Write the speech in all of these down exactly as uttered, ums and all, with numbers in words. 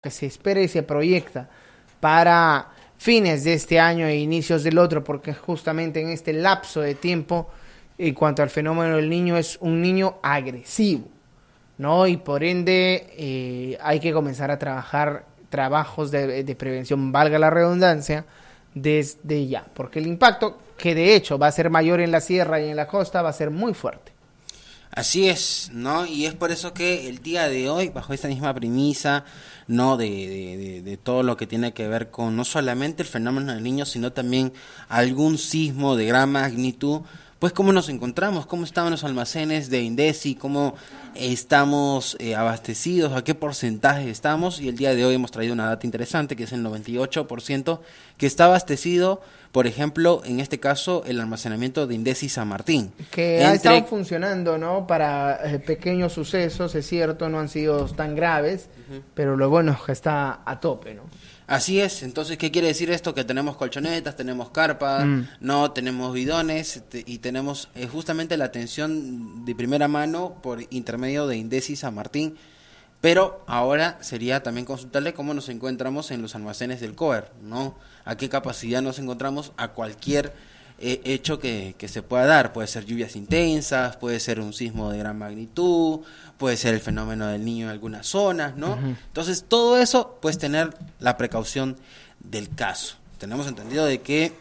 que se espera y se proyecta para fines de este año e inicios del otro, porque justamente en este lapso de tiempo, en cuanto al fenómeno del niño, es un niño agresivo, ¿no? Y por ende eh, hay que comenzar a trabajar trabajos de, de prevención, valga la redundancia, desde ya, porque el impacto, que de hecho va a ser mayor en la sierra y en la costa, va a ser muy fuerte. Así es, ¿no? Y es por eso que el día de hoy, bajo esta misma premisa, ¿no? De, de, de, de todo lo que tiene que ver con no solamente el fenómeno del niño, sino también algún sismo de gran magnitud, pues cómo nos encontramos, cómo estaban los almacenes de Indesi, cómo estamos eh, abastecidos, a qué porcentaje estamos, y el día de hoy hemos traído una data interesante, que es el noventa y ocho por ciento que está abastecido. Por ejemplo, en este caso, el almacenamiento de Indesi San Martín. Que Entre... ha estado funcionando, ¿no? Para eh, pequeños sucesos, es cierto, no han sido tan graves, uh-huh. pero lo bueno es que está a tope, ¿no? Así es. Entonces, ¿qué quiere decir esto? Que tenemos colchonetas, tenemos carpas, mm. no tenemos bidones te, y tenemos eh, justamente la atención de primera mano por intermedio de Indesi San Martín. Pero ahora sería también consultarle cómo nos encontramos en los almacenes del COER, ¿no? A qué capacidad nos encontramos a cualquier eh, hecho que, que se pueda dar. Puede ser lluvias intensas, puede ser un sismo de gran magnitud, puede ser el fenómeno del niño en algunas zonas, ¿no? Uh-huh. Entonces, todo eso, pues tener la precaución del caso. Tenemos entendido de que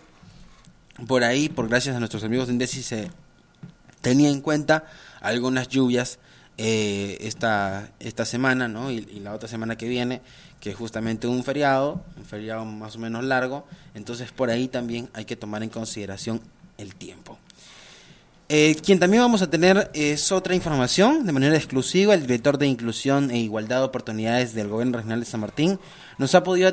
por ahí, por gracias a nuestros amigos de Indesi, se tenía en cuenta algunas lluvias Eh, esta esta semana, ¿no? Y, y la otra semana que viene, que es justamente un feriado, un feriado más o menos largo, entonces por ahí también hay que tomar en consideración el tiempo. Eh, quien también vamos a tener es otra información de manera exclusiva. El director de Inclusión e Igualdad de Oportunidades del Gobierno Regional de San Martín nos ha podido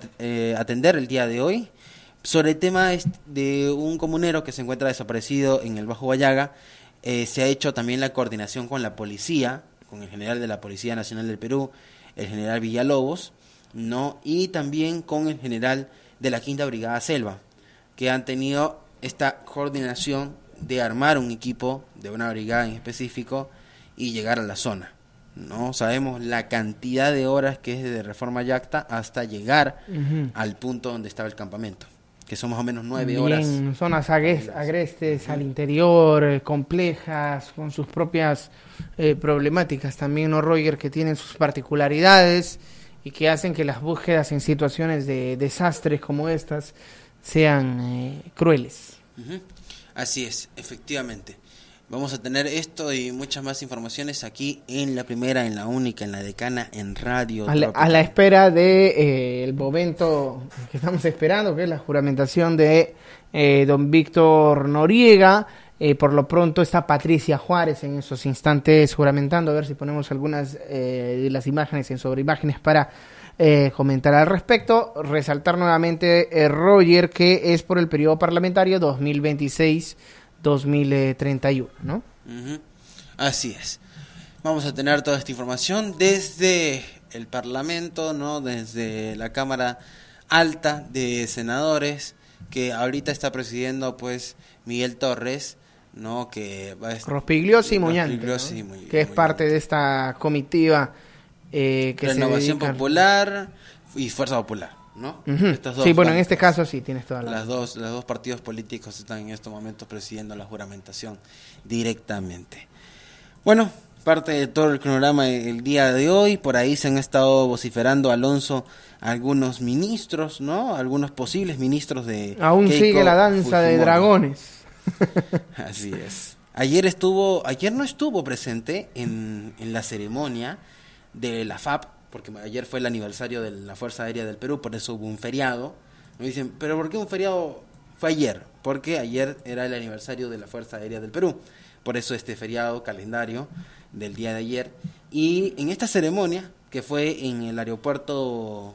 atender el día de hoy sobre el tema de un comunero que se encuentra desaparecido en el Bajo Guayaga. Eh, se ha hecho también la coordinación con la policía, con el general de la Policía Nacional del Perú, el general Villalobos, ¿no? Y también con el general de la Quinta Brigada Selva, que han tenido esta coordinación de armar un equipo de una brigada en específico y llegar a la zona, ¿no? Sabemos la cantidad de horas que es de Reforma Yacta hasta llegar uh-huh. al punto donde estaba el campamento, que son más o menos nueve Bien, horas. Zonas agres, agrestes uh-huh. al interior, eh, complejas, con sus propias eh, problemáticas también, ¿no, Roger? Que tienen sus particularidades y que hacen que las búsquedas en situaciones de desastres como estas sean eh, crueles. Uh-huh. Así es, efectivamente. Vamos a tener esto y muchas más informaciones aquí en la primera, en la única, en la decana, en Radio A la, a la espera de eh, el momento que estamos esperando, que es la juramentación de eh, don Víctor Noriega. Eh, por lo pronto está Patricia Juárez en esos instantes juramentando. A ver si ponemos algunas eh, de las imágenes en sobreimágenes para eh, comentar al respecto. Resaltar nuevamente, eh, Roger, que es por el periodo parlamentario dos mil veintiséis dos mil treinta y uno, ¿no? Uh-huh. Así es. Vamos a tener toda esta información desde el Parlamento, ¿no? Desde la Cámara Alta de Senadores, que ahorita está presidiendo, pues, Miguel Torres, ¿no? Que va a estar... Rospigliosi y Muñante, ¿no? y muy, que es muy parte muy de esta comitiva eh, que Renovación se dedica... Popular y Fuerza Popular, ¿no? Uh-huh. Estas dos sí, bueno, van, en este caso sí, tienes toda la... Las dos, los dos partidos políticos están en estos momentos presidiendo la juramentación directamente. Bueno, parte de todo el cronograma el día de hoy. Por ahí se han estado vociferando, Alonso, algunos ministros, ¿no? Algunos posibles ministros de... Aún Keiko sigue la danza Fujimori. de dragones. Así es. Ayer estuvo, ayer no estuvo presente en, en la ceremonia de la F A P, porque ayer fue el aniversario de la Fuerza Aérea del Perú, por eso hubo un feriado. Me dicen, ¿pero por qué un feriado? Fue ayer, porque ayer era el aniversario de la Fuerza Aérea del Perú, por eso este feriado calendario del día de ayer. Y en esta ceremonia, que fue en el aeropuerto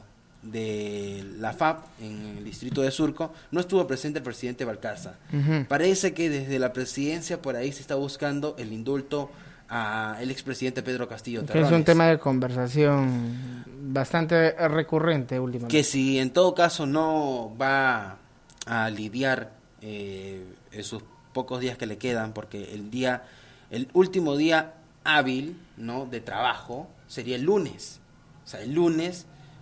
de la F A P, en el distrito de Surco, no estuvo presente el presidente Balcarza. Uh-huh. Parece que desde la presidencia por ahí se está buscando el indulto a el expresidente Pedro Castillo Terrones. Que es un tema de conversación bastante recurrente últimamente. Que si en todo caso no va a lidiar eh, esos pocos días que le quedan, porque el día, el último día hábil, ¿no?, de trabajo sería el lunes. O sea, el lunes